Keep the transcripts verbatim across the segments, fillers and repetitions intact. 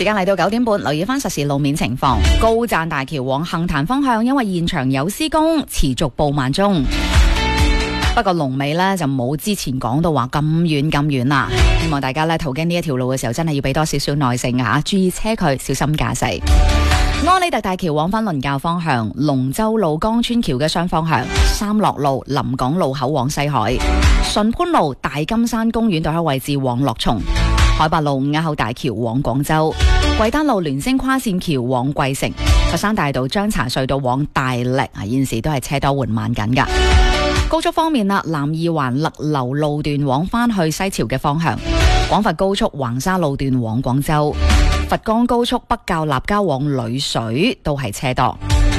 時間嚟到九點半，留意翻實時路面情況。高贊大橋往杏壇方向，因為現場有施工，持續報慢中。不過龍尾呢就冇之前講到話咁遠咁遠啦。希望大家呢途經呢一條路嘅時候，真係要俾多少少耐性啊！注意車距，小心駕駛。柯里特大橋往返倫教方向，龍洲路江村橋嘅雙方向，三樂路臨港路口往西海，順潘路大金山公園對開位置往樂松，海八路鴉口大橋往廣州，桂丹路聯星跨線橋往桂城，佛山大道張茶隧道往大力啊，現時都係車多緩慢緊噶。高速方面啦，南二環勒流路段往返去西樵嘅方向，廣佛高速橫沙路段往廣州，佛岡高速北滘立交往裏水都係車多。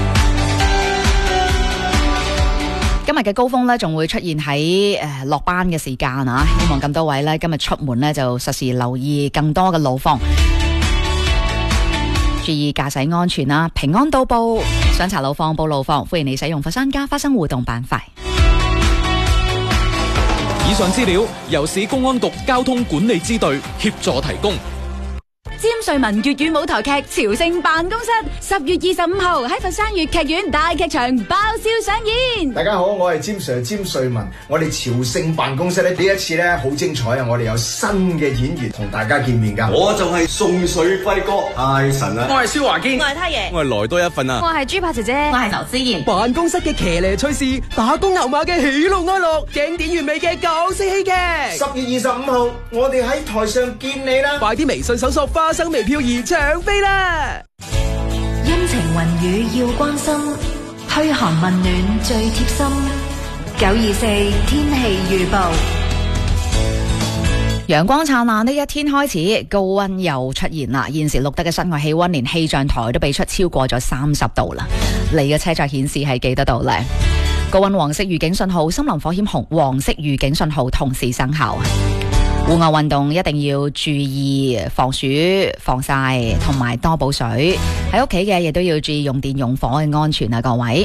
今日嘅高峰呢，仲會出現喺誒落班嘅時間啊！希望咁多位呢，今日出門呢，就實時留意更多嘅路況，注意駕駛安全啦，平安到步。想查路況報路況，歡迎你使用佛山家花生互動板塊。 以上資料由市公安局交通管理支隊協助提供。 詹瑞文粵語舞台劇《朝聖辦公室》十月二十五號喺佛山粵劇院大劇場爆笑上演。 大家好，我係詹 Sir 詹瑞文。我哋朝聖辦公室咧呢一次咧好精彩啊！我哋有新嘅演員同大家見面噶。 我就係宋水輝哥，太神啦！ 我係蕭華堅， 我係太爺， 我係來多一份啊！ 我係豬扒姐姐，我係劉思妍。 辦公室嘅騎呢趣事，打工牛馬嘅喜怒哀樂，經典完美嘅港式戲劇。 十月二十五號，我哋喺台上見你啦！ 快啲微信搜索花生微漂兒搶飛啦！ 陰晴雲雨要關心，噓寒問暖最貼心。九二四天氣預報。 陽光燦爛呢一天開始，高溫又出現啦。現時錄得嘅室外氣溫連氣象台都俾出超過咗三十度啦。你嘅車載顯示係幾多度呢？高溫黃色預警信號、森林火險紅黃色預警信號同時生效。戶外運動一定要注意防暑、防曬同埋多補水。喺屋企嘅亦都要注意用電用火嘅安全啊，各位。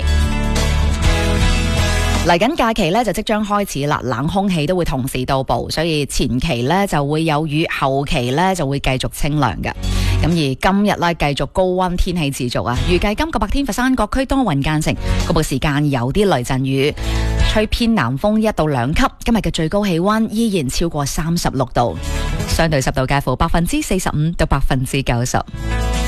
嚟緊假期咧就即將開始啦，冷空氣都會同時到埗，所以前期咧就會有雨，後期咧就會繼續清涼嘅。咁而今日咧繼續高溫天氣持續啊，預計今個白天佛山各區多雲間晴，局部時間有啲雷陣雨，吹偏南風一到兩級。今日嘅最高氣溫依然超過三十六度，相對濕度介乎百分之四十五到百分之九十。